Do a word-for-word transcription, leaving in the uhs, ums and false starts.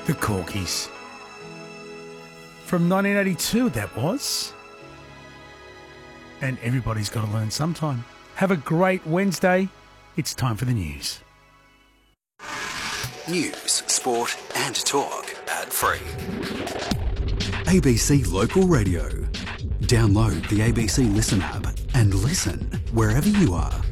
The Corgis. From nineteen eighty-two, that was. And everybody's got to learn sometime. Have a great Wednesday. It's time for the news. News, sport and talk. Ad-free. A B C Local Radio. Download the A B C Listen app and listen wherever you are.